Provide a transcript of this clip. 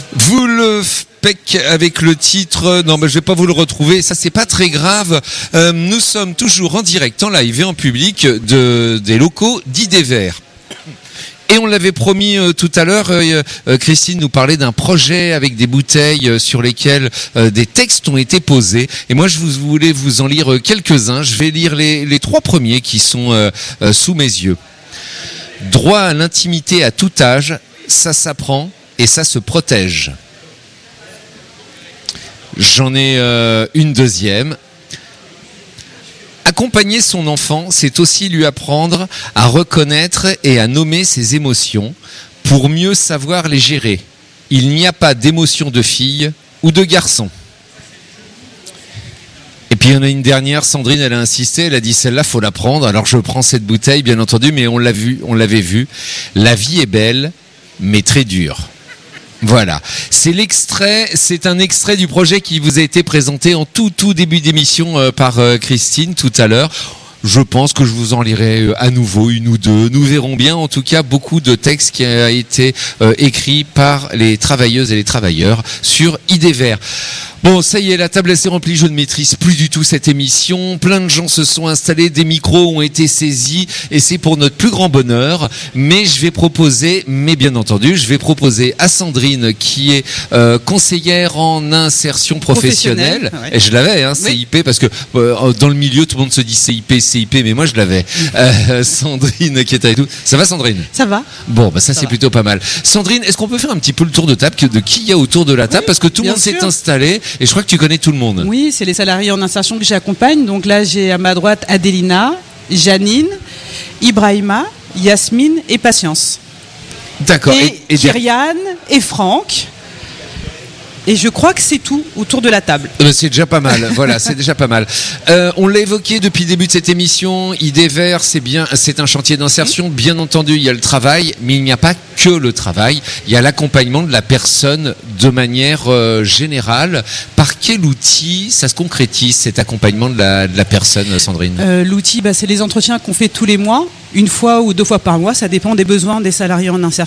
Wolfpack avec le titre, non mais je vais pas vous le retrouver, ça c'est pas très grave. Nous sommes toujours en direct, en live et en public des locaux d'Idées Verts. Et on l'avait promis tout à l'heure, Christine nous parlait d'un projet avec des bouteilles sur lesquelles des textes ont été posés. Et moi, je voulais vous en lire quelques-uns. Je vais lire les 3 premiers qui sont sous mes yeux. Droit à l'intimité à tout âge, ça s'apprend et ça se protège. J'en ai une deuxième. Accompagner son enfant, c'est aussi lui apprendre à reconnaître et à nommer ses émotions pour mieux savoir les gérer. Il n'y a pas d'émotion de fille ou de garçon. Et puis il y en a une dernière, Sandrine, elle a insisté, elle a dit celle-là, faut la prendre. Alors je prends cette bouteille, bien entendu, mais on l'avait vu. La vie est belle, mais très dure. Voilà, c'est un extrait du projet qui vous a été présenté en tout début d'émission par Christine tout à l'heure. Je pense que je vous en lirai à nouveau une ou deux. Nous verrons bien, en tout cas, beaucoup de textes qui a été écrit par les travailleuses et les travailleurs sur Idées Verts. Bon, ça y est, la table s'est remplie, je ne maîtrise plus du tout cette émission. Plein de gens se sont installés, des micros ont été saisis et c'est pour notre plus grand bonheur. Mais bien entendu, je vais proposer à Sandrine qui est conseillère en insertion professionnelle. Ouais. Et je l'avais, CIP, oui. Parce que dans le milieu, tout le monde se dit CIP, mais moi je l'avais. Sandrine qui est avec nous. Ça va, Sandrine ? Ça va. Bon, ça c'est plutôt pas mal. Sandrine, est-ce qu'on peut faire un petit peu le tour de table de qui il y a autour de la table ? Oui, parce que tout le monde s'est installé. Et je crois que tu connais tout le monde. Oui, c'est les salariés en insertion que j'accompagne. Donc là, j'ai à ma droite Adélina, Janine, Ibrahima, Yasmine et Patience. D'accord. Et Kyriane et Franck. Et je crois que c'est tout autour de la table. C'est déjà pas mal. Voilà, c'est déjà pas mal. On l'a évoqué depuis le début de cette émission. Idées Verts, c'est un chantier d'insertion. Bien entendu, il y a le travail, mais il n'y a pas que le travail. Il y a l'accompagnement de la personne de manière générale. Par quel outil ça se concrétise, cet accompagnement de la personne, Sandrine ? L'outil, c'est les entretiens qu'on fait tous les mois, 1 fois ou 2 fois par mois. Ça dépend des besoins des salariés en insertion.